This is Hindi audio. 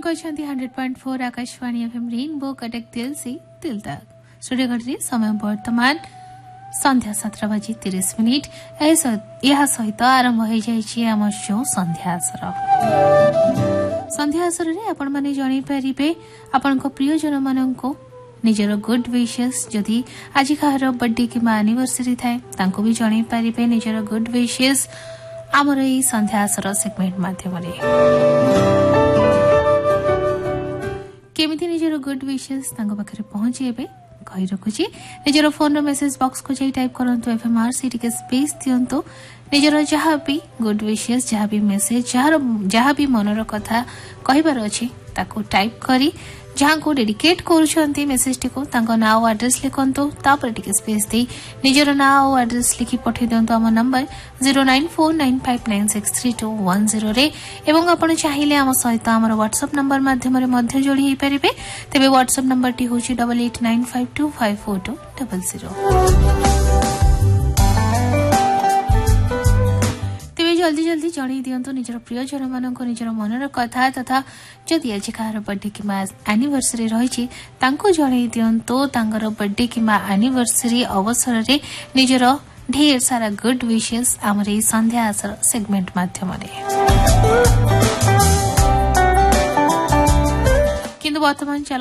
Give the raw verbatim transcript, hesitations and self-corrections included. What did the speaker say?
करछंती hundred point four Akashvani FM rainbow Cuttack दिल से दिल तक। स्टूडियो घड़ी समय वर्तमान संध्या सत्रह बजे तीस मिनिट। यह सहित आरंभ हो जाइए आम शो संध्यासर। संध्यासर रे आपण माने जानि परिबे आपण को प्रियजन माननको निजर गुड विशेस जदि आज कहार बर्थडे कि एनिवर्सरी थाए तांको भी जानि परिबे निजर गुड विशेस आमर एई संध्यासर सेगमेंट माध्यम रे केमिति निजर गुड विशेस तांको पाखरे पहुंचेबे कहि रखुची। निजर फोन रो मेसेज बॉक्स को जाई टाइप करंतु एफएमआर सिटी के स्पेस दियंतु। निजर जहा भी गुड विशेस जहा भी मेसेज जहा जहा भी मनर कथा कहिबार अछि ताको टाइप करी जहां को डेडिकेट करूछंती मेसेज टी को तांको नाम और एड्रेस लिखंतु तापर टिके स्पेस दे निजर नाम और एड्रेस लिखि पठे दियंतु हम number zero nine four nine five nine six three to one zero रे एवं आपण चाहिले हम सहित हमर व्हाट्सएप नंबर माध्यम रे मध्य जोड़ी हे परिबे। तबे व्हाट्सएप नंबर टी होची double eight nine five to five four to double zero. जल्दी जल्दी जणई दियंतु निजर प्रियजन माननको निजर मनर कथा तथा जदि आज कहार बर्थडे कि एनिवर्सरी रही तांको जणई दियंतु तांगर बर्थडे कि एनिवर्सरी अवसर रे निजर ढेर सारा गुड विशेस आमर ए संध्या सेगमेंट माध्यम रे। किंतु वर्तमान